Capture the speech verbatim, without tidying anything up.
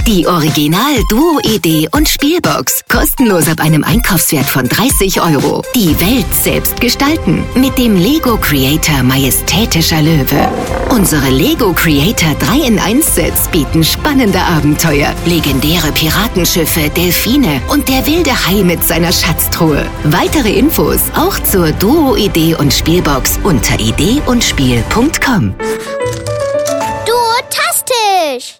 Die Original-Duo-Idee und Spielbox. Kostenlos ab einem Einkaufswert von dreißig Euro. Die Welt selbst gestalten. Mit dem Lego Creator Majestätischer Löwe. Unsere Lego Creator drei in eins Sets bieten spannende Abenteuer. Legendäre Piratenschiffe, Delfine und der wilde Hai mit seiner Schatztruhe. Weitere Infos auch zur Duo-Idee und Spielbox unter idee und spiel punkt com. Duotastisch!